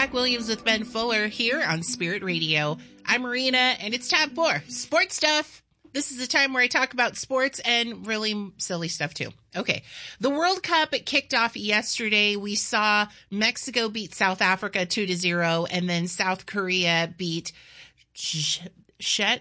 Zach Williams with Ben Fuller here on Spirit Radio. I'm Marina, and it's time for Sports Stuff. This is a time where I talk about sports and really silly stuff, too. Okay, the World Cup, it kicked off yesterday. We saw Mexico beat South Africa 2-0, and then South Korea beat Czechia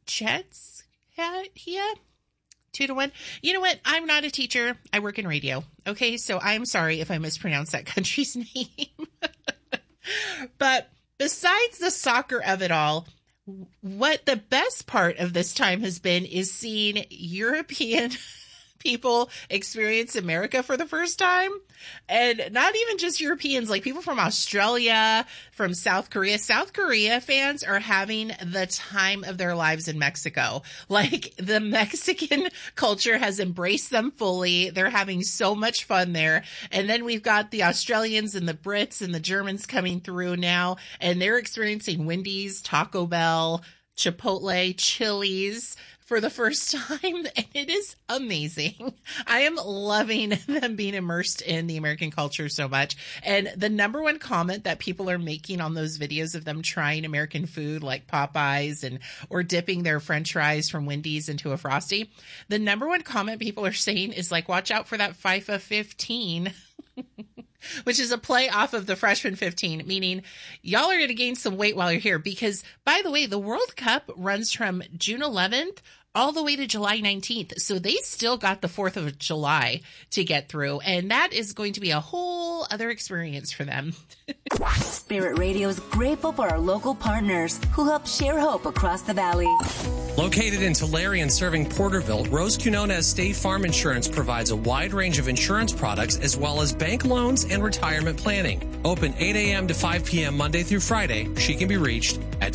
2-1. You know what? I'm not a teacher. I work in radio. Okay, so I'm sorry if I mispronounce that country's name. But besides the soccer of it all, what the best part of this time has been is seeing European people experience America for the first time. And not even just Europeans, like people from Australia, from South Korea. South Korea fans are having the time of their lives in Mexico. Like, the Mexican culture has embraced them fully. They're having so much fun there. And then we've got the Australians and the Brits and the Germans coming through now, and they're experiencing Wendy's, Taco Bell, Chipotle, Chili's for the first time, and it is amazing. I am loving them being immersed in the American culture so much. And the number one comment that people are making on those videos of them trying American food like Popeyes or dipping their French fries from Wendy's into a Frosty, the number one comment people are saying is like, watch out for that FIFA 15. Which is a play off of the freshman 15, meaning y'all are going to gain some weight while you're here. Because, by the way, the World Cup runs from June 11th all the way to July 19th. So they still got the 4th of July to get through. And that is going to be a whole other experience for them. Spirit Radio is grateful for our local partners who help share hope across the valley. Located in Tulare and serving Porterville, Rose Quinones State Farm Insurance provides a wide range of insurance products as well as bank loans and retirement planning. Open 8 a.m. to 5 p.m. Monday through Friday. She can be reached at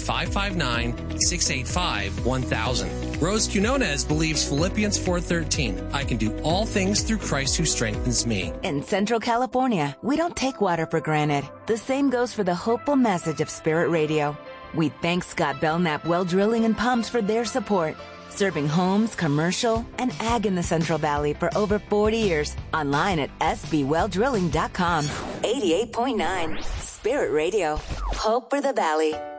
559-685-1000. Rose Quinones believes Philippians 4:13. I can do all things through Christ who strengthens me. In Central California, we don't take water for granted. The same goes for the hopeful message of Spirit Radio. We thank Scott Belknap Well Drilling and Pumps for their support. Serving homes, commercial, and ag in the Central Valley for over 40 years. Online at sbwelldrilling.com. 88.9 Spirit Radio. Hope for the Valley.